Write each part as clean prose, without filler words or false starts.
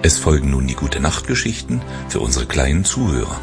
Es folgen nun die Gute-Nacht-Geschichten für unsere kleinen Zuhörer.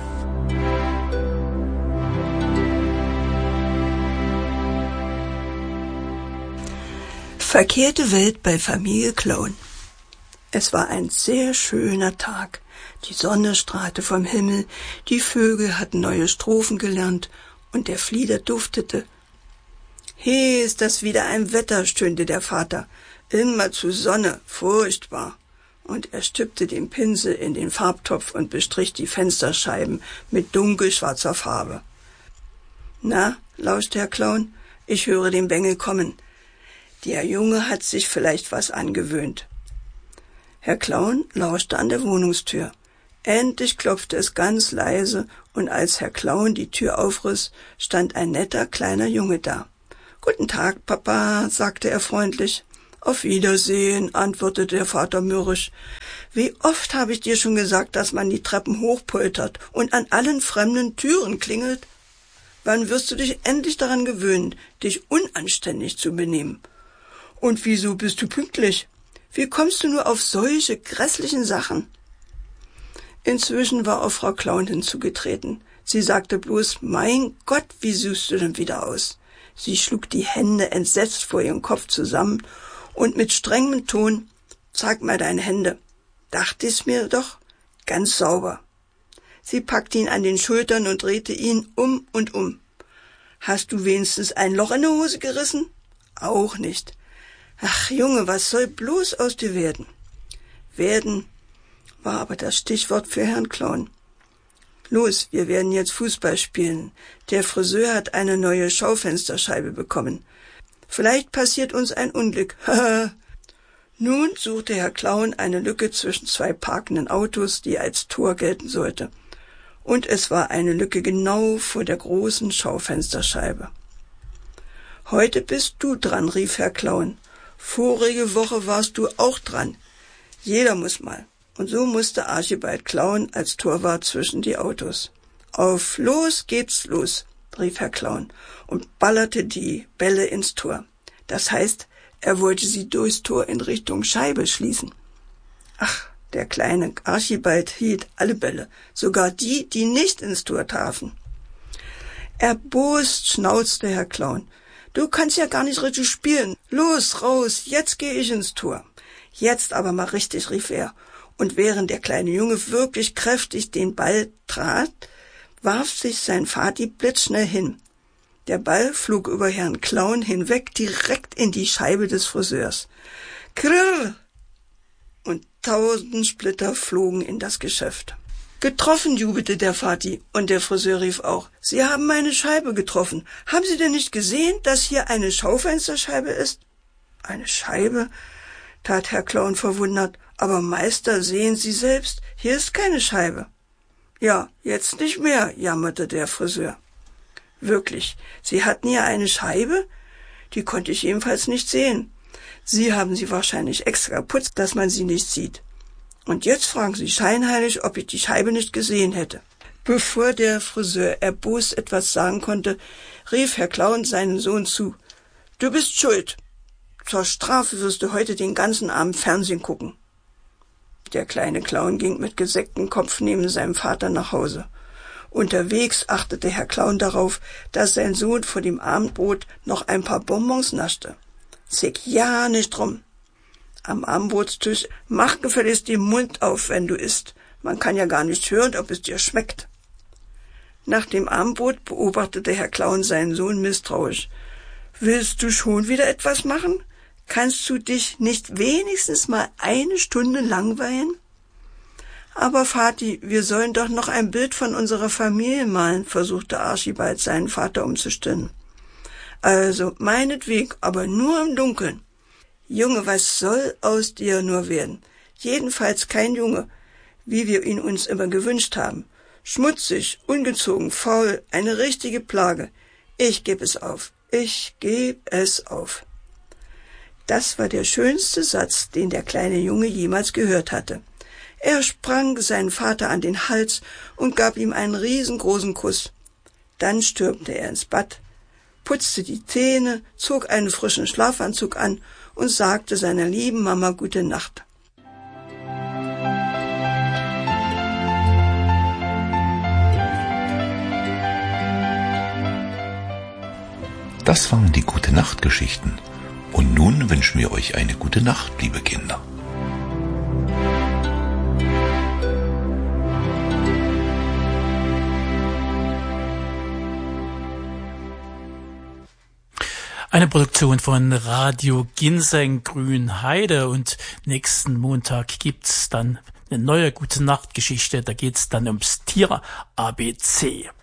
Verkehrte Welt bei Familie Clown. Es war ein sehr schöner Tag. Die Sonne strahlte vom Himmel, die Vögel hatten neue Strophen gelernt und der Flieder duftete. »He, ist das wieder ein Wetter«, stöhnte der Vater. »Immer zu Sonne, furchtbar.« Und er stülpte den Pinsel in den Farbtopf und bestrich die Fensterscheiben mit dunkelschwarzer Farbe. »Na«, lauschte Herr Clown, »ich höre den Bengel kommen. Der Junge hat sich vielleicht was angewöhnt.« Herr Clown lauschte an der Wohnungstür. Endlich klopfte es ganz leise, und als Herr Clown die Tür aufriss, stand ein netter kleiner Junge da. »Guten Tag, Papa«, sagte er freundlich. »Auf Wiedersehen«, antwortete der Vater mürrisch. »Wie oft habe ich dir schon gesagt, dass man die Treppen hochpoltert und an allen fremden Türen klingelt? Wann wirst du dich endlich daran gewöhnen, dich unanständig zu benehmen? Und wieso bist du pünktlich? Wie kommst du nur auf solche grässlichen Sachen?« Inzwischen war auch Frau Clown hinzugetreten. Sie sagte bloß, »Mein Gott, wie siehst du denn wieder aus?« Sie schlug die Hände entsetzt vor ihrem Kopf zusammen und mit strengem Ton, »Zeig mal deine Hände.« »Dachte ich's mir doch, ganz sauber.« Sie packte ihn an den Schultern und drehte ihn um und um. »Hast du wenigstens ein Loch in der Hose gerissen?« »Auch nicht.« »Ach, Junge, was soll bloß aus dir werden?« »Werden« war aber das Stichwort für Herrn Clown. »Los, wir werden jetzt Fußball spielen. Der Friseur hat eine neue Schaufensterscheibe bekommen. Vielleicht passiert uns ein Unglück. Nun suchte Herr Clown eine Lücke zwischen zwei parkenden Autos, die als Tor gelten sollte. Und es war eine Lücke genau vor der großen Schaufensterscheibe. »Heute bist du dran«, rief Herr Clown. »Vorige Woche warst du auch dran. Jeder muss mal.« Und so musste Archibald Clown als Torwart zwischen die Autos. »Auf los geht's los«, rief Herr Clown und ballerte die Bälle ins Tor. Das heißt, er wollte sie durchs Tor in Richtung Scheibe schließen. Ach, der kleine Archibald hielt alle Bälle, sogar die, die nicht ins Tor trafen. Erbost schnauzte Herr Clown. »Du kannst ja gar nicht richtig spielen. Los, raus, jetzt gehe ich ins Tor.« »Jetzt aber mal richtig«, rief er. Und während der kleine Junge wirklich kräftig den Ball trat, warf sich sein Vati blitzschnell hin. Der Ball flog über Herrn Clown hinweg direkt in die Scheibe des Friseurs. Krrr! Und 1000 Splitter flogen in das Geschäft. »Getroffen«, jubelte der Vati, und der Friseur rief auch, »Sie haben meine Scheibe getroffen. Haben Sie denn nicht gesehen, dass hier eine Schaufensterscheibe ist?« »Eine Scheibe?«, tat Herr Clown verwundert. »Aber Meister, sehen Sie selbst, hier ist keine Scheibe.« »Ja, jetzt nicht mehr«, jammerte der Friseur. »Wirklich, Sie hatten hier eine Scheibe? Die konnte ich jedenfalls nicht sehen. Sie haben sie wahrscheinlich extra geputzt, dass man sie nicht sieht. Und jetzt fragen Sie scheinheilig, ob ich die Scheibe nicht gesehen hätte.« Bevor der Friseur erbost etwas sagen konnte, rief Herr Clown seinen Sohn zu. »Du bist schuld. Zur Strafe wirst du heute den ganzen Abend Fernsehen gucken.« Der kleine Clown ging mit gesenktem Kopf neben seinem Vater nach Hause. Unterwegs achtete Herr Clown darauf, dass sein Sohn vor dem Abendbrot noch ein paar Bonbons naschte. »Sick ja nicht drum. Am Abendbrotstisch, mach gefälligst den Mund auf, wenn du isst. Man kann ja gar nicht hören, ob es dir schmeckt.« Nach dem Abendbrot beobachtete Herr Clown seinen Sohn misstrauisch. »Willst du schon wieder etwas machen? Kannst du dich nicht wenigstens mal eine Stunde langweilen?« »Aber Vati, wir sollen doch noch ein Bild von unserer Familie malen«, versuchte Archibald seinen Vater umzustimmen. »Also, meinetwegen, aber nur im Dunkeln. Junge, was soll aus dir nur werden? Jedenfalls kein Junge, wie wir ihn uns immer gewünscht haben. Schmutzig, ungezogen, faul, eine richtige Plage. Ich geb es auf. Ich geb es auf.« Das war der schönste Satz, den der kleine Junge jemals gehört hatte. Er sprang seinen Vater an den Hals und gab ihm einen riesengroßen Kuss. Dann stürmte er ins Bad, putzte die Zähne, zog einen frischen Schlafanzug an und sagte seiner lieben Mama gute Nacht. Das waren die Gute-Nacht-Geschichten. Und nun wünschen wir euch eine gute Nacht, liebe Kinder. Eine Produktion von Radio Ginseng Grünheide, und nächsten Montag gibt's dann eine neue Gute-Nacht-Geschichte. Da geht's dann ums Tier ABC.